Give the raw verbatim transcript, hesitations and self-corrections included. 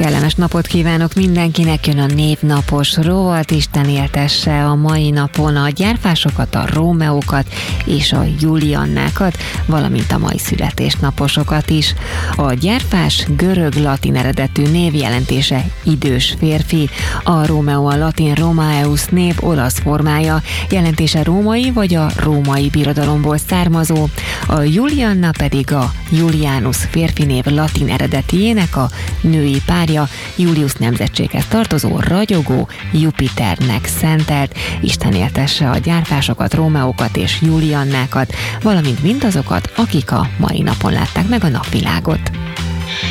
Kellemes napot kívánok mindenkinek, jön a névnapos rovat. Isten éltesse a mai napon a gyárfásokat, a Rómeókat és a Juliannákat, valamint a mai születésnaposokat is. A gyárfás görög-latin eredetű név jelentése idős férfi, a Rómeó a latin Romaeus név olasz formája, jelentése római vagy a római birodalomból származó, a Julianna pedig a Julianus férfi név latin eredetiének a női párja, Julius nemzetséghez tartozó ragyogó Jupiternek szentelt. Isten éltesse a gyárfásokat, Rómeókat és Juliannákat, valamint mindazokat, akik a mai napon látták meg a napvilágot.